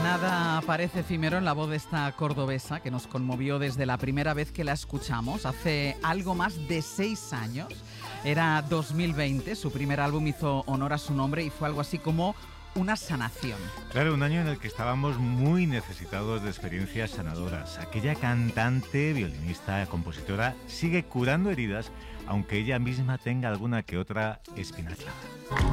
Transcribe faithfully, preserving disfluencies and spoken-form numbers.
Nada parece efímero en la voz de esta cordobesa que nos conmovió desde la primera vez que la escuchamos, hace algo más de seis años. Era dos mil veinte, su primer álbum hizo honor a su nombre y fue algo así como una sanación. Claro, un año en el que estábamos muy necesitados de experiencias sanadoras. Aquella cantante, violinista, compositora sigue curando heridas, aunque ella misma tenga alguna que otra espina clavada.